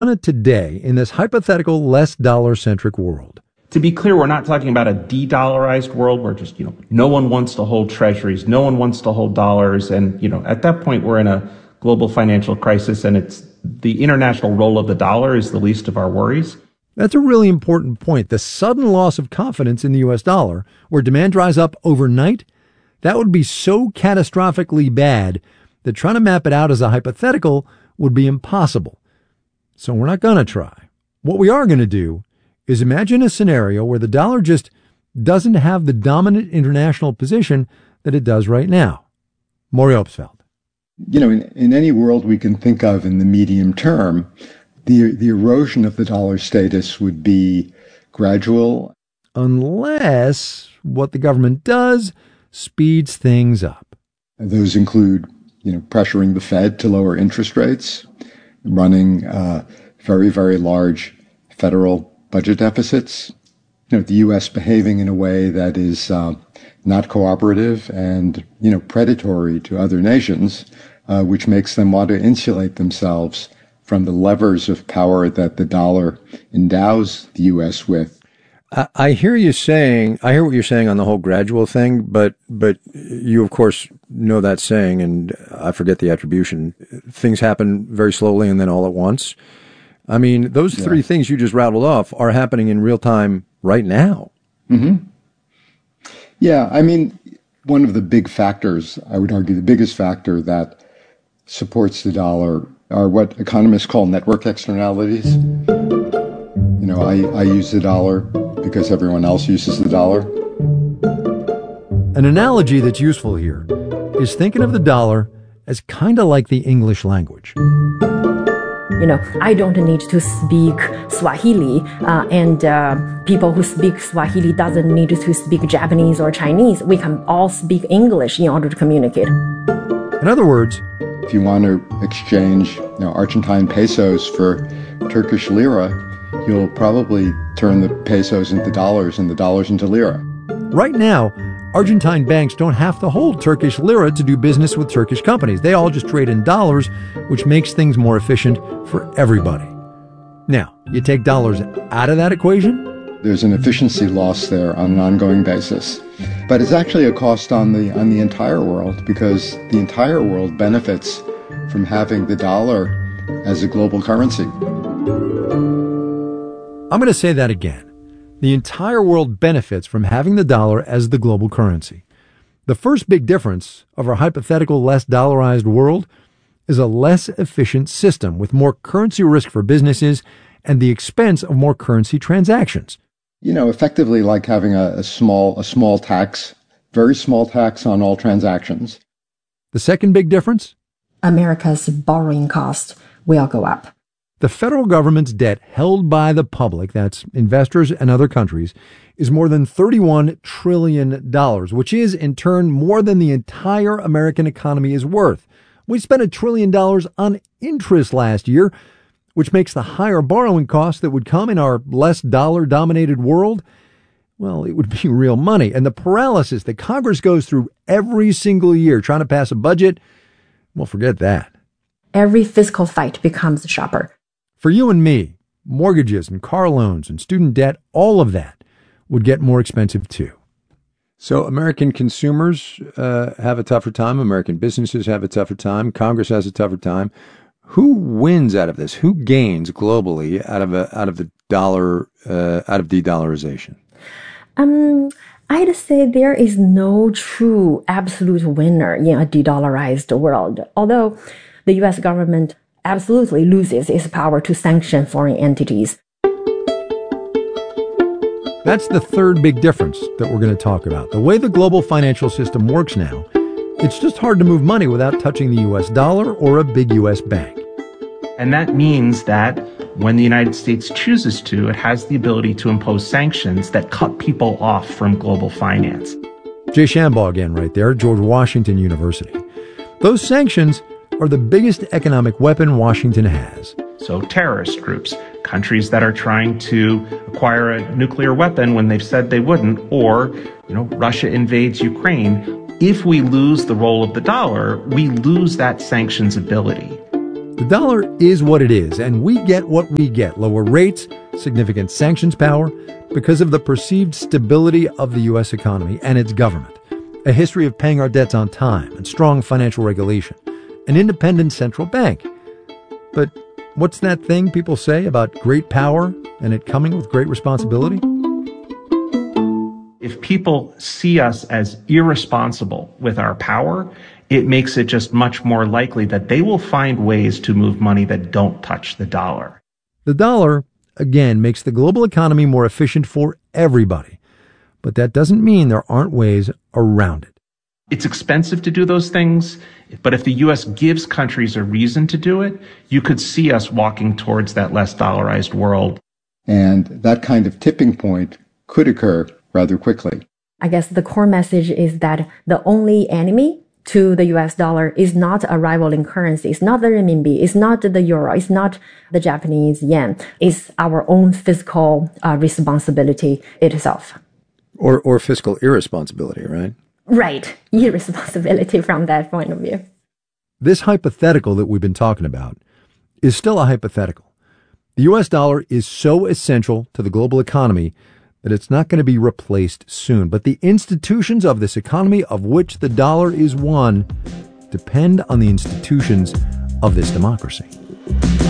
Today, in this hypothetical, less dollar-centric world. To be clear, we're not talking about a de-dollarized world where just, no one wants to hold treasuries, no one wants to hold dollars. And, at that point, we're in a global financial crisis, and it's the international role of the dollar is the least of our worries. That's a really important point. The sudden loss of confidence in the U.S. dollar, where demand dries up overnight, that would be so catastrophically bad that trying to map it out as a hypothetical would be impossible. So we're not going to try. What we are going to do is imagine a scenario where the dollar just doesn't have the dominant international position that it does right now. Maury Opsfeld. In any world we can think of in the medium term, the erosion of the dollar status would be gradual. Unless what the government does speeds things up. Those include, pressuring the Fed to lower interest rates, running very, very large federal budget deficits, the U.S. behaving in a way that is not cooperative and, predatory to other nations, which makes them want to insulate themselves from the levers of power that the dollar endows the U.S. with. I hear what you're saying on the whole gradual thing, but you, of course, know that saying, and I forget the attribution. Things happen very slowly and then all at once. I mean, those three things you just rattled off are happening in real time right now. Mm-hmm. Yeah, I mean, one of the big factors, I would argue the biggest factor that supports the dollar are what economists call network externalities. I use the dollar because everyone else uses the dollar. An analogy that's useful here is thinking of the dollar as kind of like the English language. I don't need to speak Swahili, and people who speak Swahili doesn't need to speak Japanese or Chinese. We can all speak English in order to communicate. In other words, if you want to exchange Argentine pesos for Turkish lira, you'll probably turn the pesos into dollars and the dollars into lira. Right now, Argentine banks don't have to hold Turkish lira to do business with Turkish companies. They all just trade in dollars, which makes things more efficient for everybody. Now, you take dollars out of that equation? There's an efficiency loss there on an ongoing basis. But it's actually a cost on the entire world, because the entire world benefits from having the dollar as a global currency. I'm going to say that again. The entire world benefits from having the dollar as the global currency. The first big difference of our hypothetical less dollarized world is a less efficient system with more currency risk for businesses and the expense of more currency transactions. Effectively like having a small tax, very small tax on all transactions. The second big difference? America's borrowing cost will go up. The federal government's debt held by the public, that's investors and other countries, is more than $31 trillion, which is, in turn, more than the entire American economy is worth. We spent $1 trillion on interest last year, which makes the higher borrowing costs that would come in our less dollar-dominated world, well, it would be real money. And the paralysis that Congress goes through every single year trying to pass a budget, well, forget that. Every fiscal fight becomes sharper. For you and me, mortgages and car loans and student debt, all of that would get more expensive too. So American consumers have a tougher time. American businesses have a tougher time. Congress has a tougher time. Who wins out of this? Who gains globally out of the dollar, out of de-dollarization? I'd say there is no true absolute winner in a de-dollarized world, although the U.S. government absolutely loses its power to sanction foreign entities. That's the third big difference that we're going to talk about. The way the global financial system works now, it's just hard to move money without touching the U.S. dollar or a big U.S. bank. And that means that when the United States chooses to, it has the ability to impose sanctions that cut people off from global finance. Jay Shambaugh again right there, George Washington University. Those sanctions are the biggest economic weapon Washington has. So terrorist groups, countries that are trying to acquire a nuclear weapon when they've said they wouldn't, or, Russia invades Ukraine. If we lose the role of the dollar, we lose that sanctions ability. The dollar is what it is, and we get what we get. Lower rates, significant sanctions power, because of the perceived stability of the U.S. economy and its government. A history of paying our debts on time and strong financial regulation. An independent central bank. But what's that thing people say about great power and it coming with great responsibility? If people see us as irresponsible with our power, it makes it just much more likely that they will find ways to move money that don't touch the dollar. The dollar, again, makes the global economy more efficient for everybody. But that doesn't mean there aren't ways around it. It's expensive to do those things, but if the U.S. gives countries a reason to do it, you could see us walking towards that less dollarized world. And that kind of tipping point could occur rather quickly. I guess the core message is that the only enemy to the US dollar is not a rivaling currency. It's not the renminbi. It's not the euro. It's not the Japanese yen. It's our own fiscal responsibility itself. Or fiscal irresponsibility, right? Right. Irresponsibility from that point of view. This hypothetical that we've been talking about is still a hypothetical. The US dollar is so essential to the global economy that it's not going to be replaced soon. But the institutions of this economy, of which the dollar is one, depend on the institutions of this democracy.